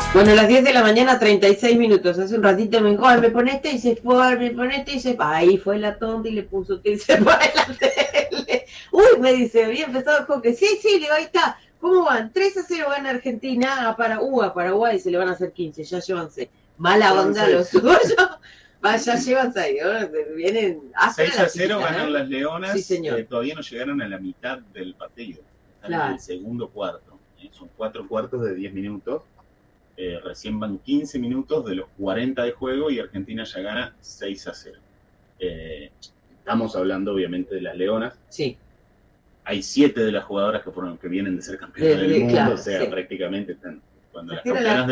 Bueno, a las 10 de la mañana, 36 minutos. Hace un ratito me dijo, ay, me pone este y se fue, me pone este y se fue. Ahí fue la tonta y le puso que se fue a la tele. Uy, me dice, había empezado el hockey. Sí, le digo, ahí está. ¿Cómo van? 3-0 gana Argentina a Paraguay se le van a hacer 15, ya llevan 6. Mala onda los suyos. Ya llevan 6, ¿no? Vienen 6-0 ganan las Leonas. Sí, señor. Todavía no llegaron a la mitad del partido. Están en el segundo cuarto. Son 4 cuartos de 10 minutos. Recién van 15 minutos de los 40 de juego y Argentina ya gana 6-0. Estamos hablando obviamente de las Leonas. Sí. Hay 7 de las jugadoras que vienen de ser campeonas del mundo, claro, o sea, prácticamente están cuando las campeonas